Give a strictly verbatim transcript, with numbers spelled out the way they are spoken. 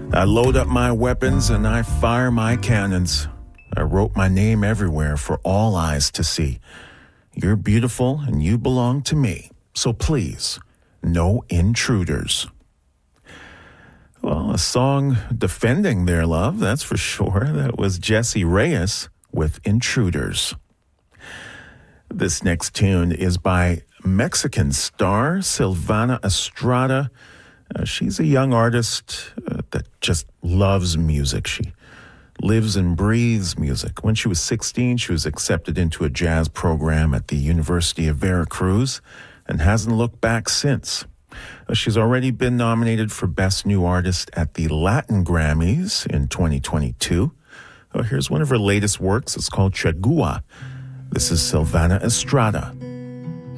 I load up my weapons and I fire my cannons. I wrote my name everywhere for all eyes to see. You're beautiful and you belong to me. So please, no intruders. Well, a song defending their love, that's for sure. That was Jessie Reyez with Intruders. This next tune is by Mexican star Silvana Estrada. Uh, she's a young artist uh, that just loves music. She lives and breathes music. When she was sixteen, she was accepted into a jazz program at the University of Veracruz and hasn't looked back since. Uh, she's already been nominated for Best New Artist at the Latin Grammys in twenty twenty-two. Uh, here's one of her latest works. It's called Chagua. This is Silvana Estrada.